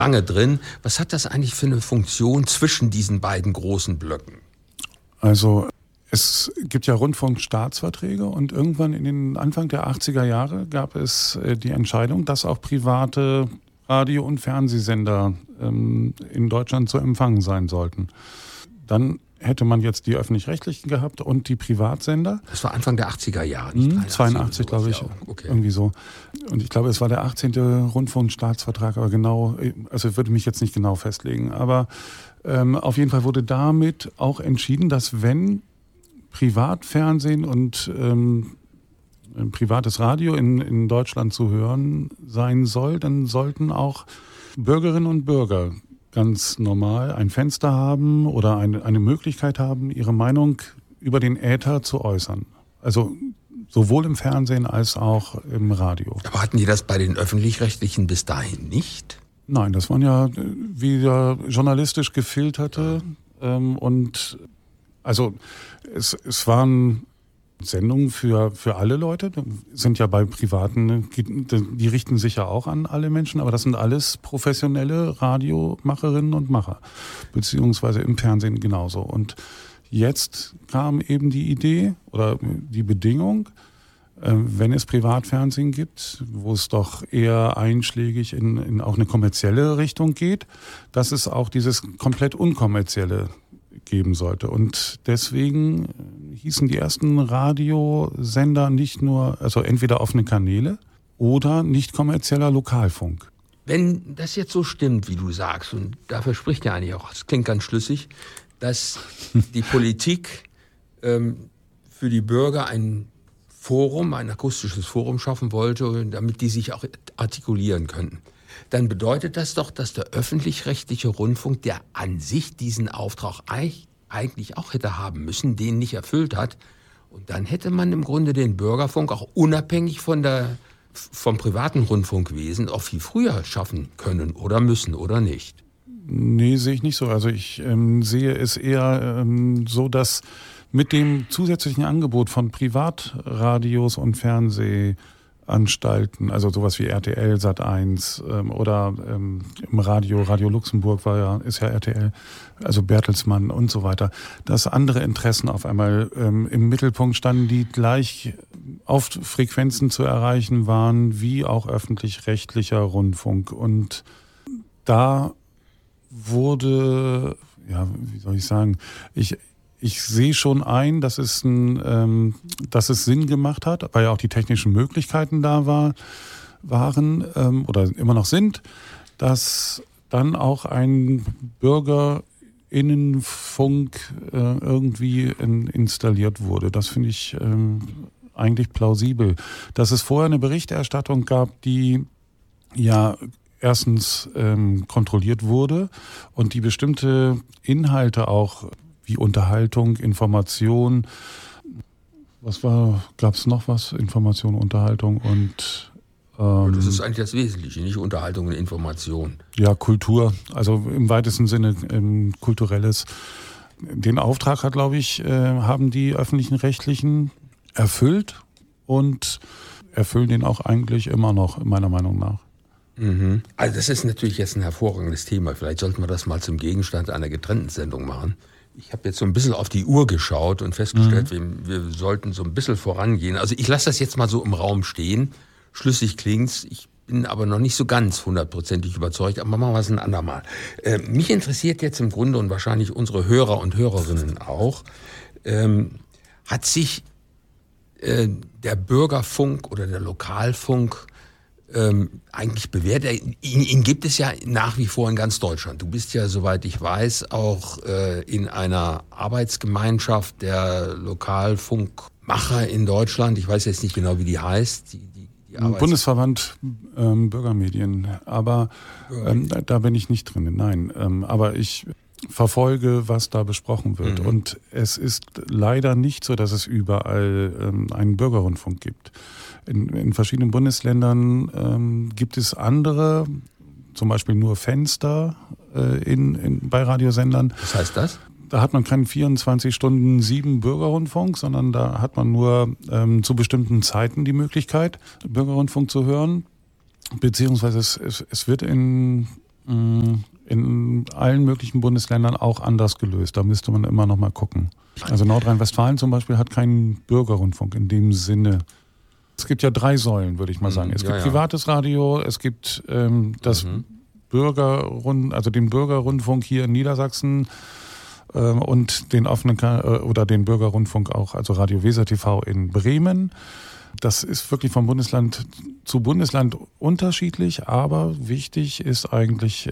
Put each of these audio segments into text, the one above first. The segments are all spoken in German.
lange drin. Was hat das eigentlich für eine Funktion zwischen diesen beiden großen Blöcken? Also es gibt ja Rundfunkstaatsverträge und irgendwann in den Anfang der 80er Jahre gab es die Entscheidung, dass auch private Radio- und Fernsehsender in Deutschland zu empfangen sein sollten. Dann hätte man jetzt die Öffentlich-Rechtlichen gehabt und die Privatsender. Das war Anfang der 80er Jahre, nicht 82, glaube ich, ja, okay. Irgendwie so. Und ich glaube, es war der 18. Rundfunkstaatsvertrag, aber genau, also ich würde mich jetzt nicht genau festlegen. Aber auf jeden Fall wurde damit auch entschieden, dass wenn Privatfernsehen und privates Radio in Deutschland zu hören sein soll, dann sollten auch Bürgerinnen und Bürger ganz normal ein Fenster haben oder eine Möglichkeit haben, ihre Meinung über den Äther zu äußern. Also sowohl im Fernsehen als auch im Radio. Aber hatten die das bei den Öffentlich-Rechtlichen bis dahin nicht? Nein, das waren ja wieder journalistisch gefilterte und also es waren Sendungen für alle Leute, sind ja bei Privaten, die richten sich ja auch an alle Menschen, aber das sind alles professionelle Radiomacherinnen und Macher, beziehungsweise im Fernsehen genauso. Und jetzt kam eben die Idee oder die Bedingung, wenn es Privatfernsehen gibt, wo es doch eher einschlägig in auch eine kommerzielle Richtung geht, dass es auch dieses komplett unkommerzielle geben sollte. Und deswegen hießen die ersten Radiosender nicht nur, also entweder offene Kanäle oder nicht kommerzieller Lokalfunk. Wenn das jetzt so stimmt, wie du sagst, und dafür spricht ja eigentlich auch, es klingt ganz schlüssig, dass die Politik für die Bürger ein Forum, ein akustisches Forum schaffen wollte, damit die sich auch artikulieren könnten, dann bedeutet das doch, dass der öffentlich-rechtliche Rundfunk, der an sich diesen Auftrag eigentlich auch hätte haben müssen, den nicht erfüllt hat. Und dann hätte man im Grunde den Bürgerfunk auch unabhängig vom privaten Rundfunkwesen auch viel früher schaffen können oder müssen oder nicht. Nee, sehe ich nicht so. Also ich sehe es eher so, dass mit dem zusätzlichen Angebot von Privatradios und Fernsehanstalten, also sowas wie RTL, Sat.1 oder im Radio Luxemburg ist ja RTL, also Bertelsmann und so weiter, dass andere Interessen auf einmal im Mittelpunkt standen, die gleich auf Frequenzen zu erreichen waren, wie auch öffentlich-rechtlicher Rundfunk. Und da wurde, ja, wie soll ich sagen, ich sehe schon ein, dass es Sinn gemacht hat, weil ja auch die technischen Möglichkeiten da waren oder immer noch sind, dass dann auch ein Bürgerinnenfunk irgendwie installiert wurde. Das finde ich eigentlich plausibel. Dass es vorher eine Berichterstattung gab, die ja erstens kontrolliert wurde und die bestimmte Inhalte auch wie Unterhaltung, Information, gab es noch was? Information, Unterhaltung und das ist eigentlich das Wesentliche, nicht Unterhaltung und Information. Ja, Kultur, also im weitesten Sinne kulturelles. Den Auftrag haben die öffentlichen Rechtlichen erfüllt und erfüllen den auch eigentlich immer noch, meiner Meinung nach. Mhm. Also das ist natürlich jetzt ein hervorragendes Thema. Vielleicht sollten wir das mal zum Gegenstand einer getrennten Sendung machen. Ich habe jetzt so ein bisschen auf die Uhr geschaut und festgestellt, wir sollten so ein bisschen vorangehen. Also ich lasse das jetzt mal so im Raum stehen. Schlüssig klingt's. Ich bin aber noch nicht so ganz 100%ig überzeugt, aber machen wir es ein andermal. Mich interessiert jetzt im Grunde und wahrscheinlich unsere Hörer und Hörerinnen auch, hat sich der Bürgerfunk oder der Lokalfunk eigentlich bewährt. Ihn gibt es ja nach wie vor in ganz Deutschland. Du bist ja, soweit ich weiß, auch in einer Arbeitsgemeinschaft der Lokalfunkmacher in Deutschland. Ich weiß jetzt nicht genau, wie die heißt. Bundesverband Bürgermedien. Aber da bin ich nicht drin. Nein, aber ich verfolge, was da besprochen wird. Mhm. Und es ist leider nicht so, dass es überall einen Bürgerrundfunk gibt. In verschiedenen Bundesländern gibt es andere, zum Beispiel nur Fenster bei Radiosendern. Was heißt das? Da hat man keinen 24/7 Bürgerrundfunk, sondern da hat man nur zu bestimmten Zeiten die Möglichkeit, Bürgerrundfunk zu hören. Beziehungsweise es wird in in allen möglichen Bundesländern auch anders gelöst. Da müsste man immer noch mal gucken. Also Nordrhein-Westfalen zum Beispiel hat keinen Bürgerrundfunk in dem Sinne. Es gibt ja 3 Säulen, würde ich mal sagen. Es gibt privates Radio, es gibt den Bürgerrundfunk hier in Niedersachsen und den offenen oder den Bürgerrundfunk auch, also Radio Weser TV in Bremen. Das ist wirklich von Bundesland zu Bundesland unterschiedlich, aber wichtig ist eigentlich,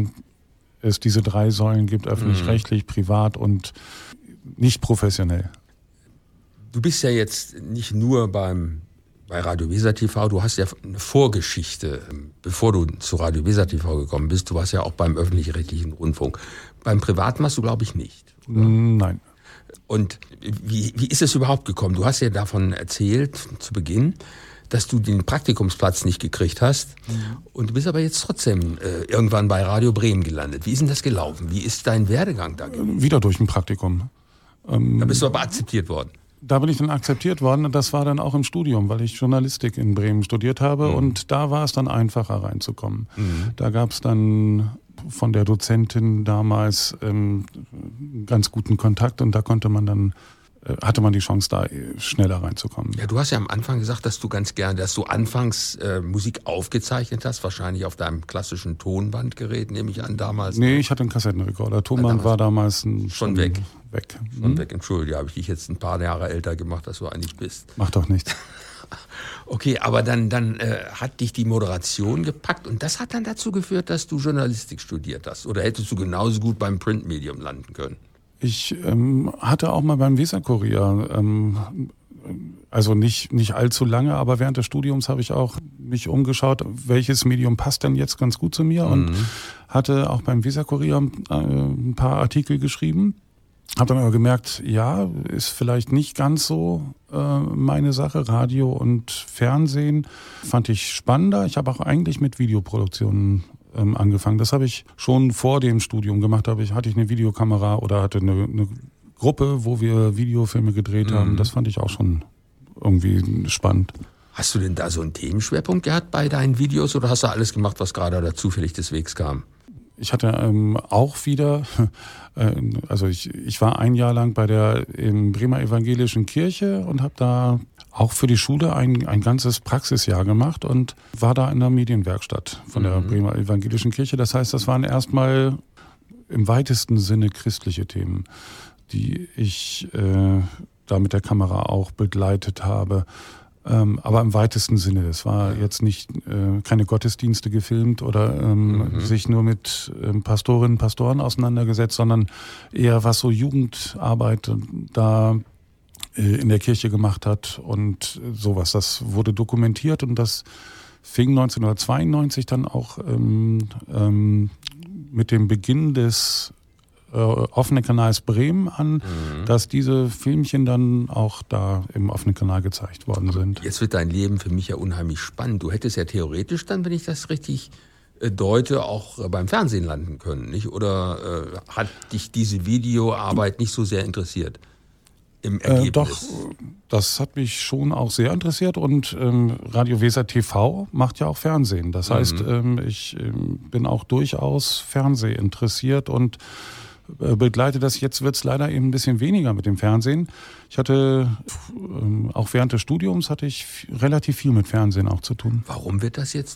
es diese 3 Säulen gibt, öffentlich-rechtlich, privat und nicht professionell. Du bist ja jetzt nicht nur bei Radio Weser TV, du hast ja eine Vorgeschichte, bevor du zu Radio Weser TV gekommen bist. Du warst ja auch beim öffentlich-rechtlichen Rundfunk. Beim Privaten warst du, glaube ich, nicht, oder? Nein. Und wie ist es überhaupt gekommen? Du hast ja davon erzählt zu Beginn, dass du den Praktikumsplatz nicht gekriegt hast. Und du bist aber jetzt trotzdem irgendwann bei Radio Bremen gelandet. Wie ist denn das gelaufen? Wie ist dein Werdegang da gewesen? Wieder durch ein Praktikum. Da bist du aber akzeptiert worden. Da bin ich dann akzeptiert worden und das war dann auch im Studium, weil ich Journalistik in Bremen studiert habe und da war es dann einfacher reinzukommen. Da gab es dann von der Dozentin damals einen ganz guten Kontakt und da hatte man die Chance, da schneller reinzukommen. Ja, du hast ja am Anfang gesagt, dass du anfangs Musik aufgezeichnet hast, wahrscheinlich auf deinem klassischen Tonbandgerät, nehme ich an, damals. Nee, ich hatte einen Kassettenrekorder. Tonband war damals schon weg. Schon weg, Entschuldige, habe ich dich jetzt ein paar Jahre älter gemacht, als du eigentlich bist. Macht doch nichts. Okay, aber dann hat dich die Moderation gepackt und das hat dann dazu geführt, dass du Journalistik studiert hast. Oder hättest du genauso gut beim Printmedium landen können? Ich hatte auch mal beim Weser-Kurier, also nicht allzu lange, aber während des Studiums habe ich auch mich umgeschaut, welches Medium passt denn jetzt ganz gut zu mir und hatte auch beim Weser-Kurier ein paar Artikel geschrieben. Habe dann aber gemerkt, ja, ist vielleicht nicht ganz so meine Sache. Radio und Fernsehen fand ich spannender. Ich habe auch eigentlich mit Videoproduktionen angefangen. Das habe ich schon vor dem Studium gemacht. Hatte ich eine Videokamera oder hatte eine Gruppe, wo wir Videofilme gedreht haben. Das fand ich auch schon irgendwie spannend. Hast du denn da so einen Themenschwerpunkt gehabt bei deinen Videos oder hast du alles gemacht, was gerade da zufällig des Wegs kam? Ich hatte auch wieder, also ich war ein Jahr lang bei der Bremer Evangelischen Kirche und habe da auch für die Schule ein ganzes Praxisjahr gemacht und war da in der Medienwerkstatt von der Bremer Evangelischen Kirche. Das heißt, das waren erstmal im weitesten Sinne christliche Themen, die ich da mit der Kamera auch begleitet habe. Aber im weitesten Sinne. Es war jetzt nicht keine Gottesdienste gefilmt oder sich nur mit Pastorinnen und Pastoren auseinandergesetzt, sondern eher was so Jugendarbeit da in der Kirche gemacht hat und sowas. Das wurde dokumentiert und das fing 1992 dann auch mit dem Beginn des offenen Kanals Bremen an, dass diese Filmchen dann auch da im offenen Kanal gezeigt worden sind. Jetzt wird dein Leben für mich ja unheimlich spannend. Du hättest ja theoretisch dann, wenn ich das richtig deute, auch beim Fernsehen landen können, nicht? Oder hat dich diese Videoarbeit nicht so sehr interessiert im Ergebnis? Doch, das hat mich schon auch sehr interessiert und Radio Weser TV macht ja auch Fernsehen. Das heißt, ich bin auch durchaus fernsehinteressiert und begleite das. Jetzt wird es leider eben ein bisschen weniger mit dem Fernsehen. Ich hatte, auch während des Studiums hatte ich relativ viel mit Fernsehen auch zu tun. Warum wird das jetzt